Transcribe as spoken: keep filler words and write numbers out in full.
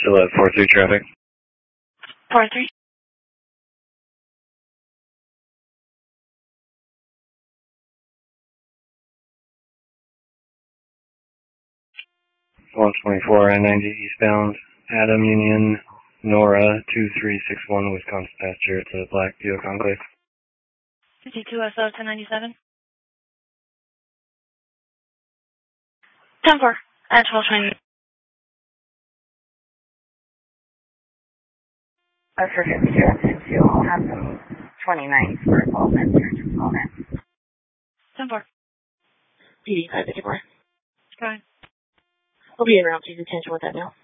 Still at four three traffic. four three. one twenty-four I ninety eastbound, Adam Union, Nora, two three six one, Wisconsin passenger to Black Buick Enclave. fifty-two S O ten ninety-seven. ten four. At twelve twenty. Uh, for fifty-two S O two, I'll have them twenty-nine for all passengers as well then. ten four. P D five fifty-four. Fine. We'll be around to detention with that now.